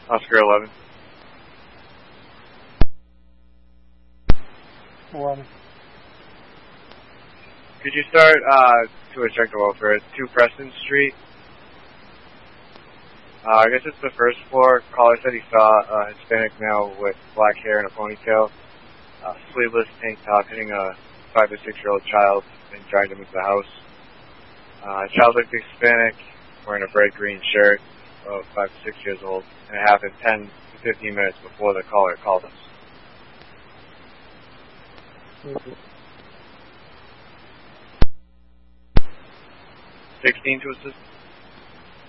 Oscar 11. 11. Could you start to check the welfare? 2 Preston Street. I guess it's the first floor. Caller said he saw a Hispanic male with black hair and a ponytail, sleeveless tank top, hitting a 5 to 6-year-old child and dragged him into the house. Child looked Hispanic, wearing a bright green shirt, 5 to 6 years old, and it happened 10 to 15 minutes before the caller called us. Mm-hmm. 16 to assist.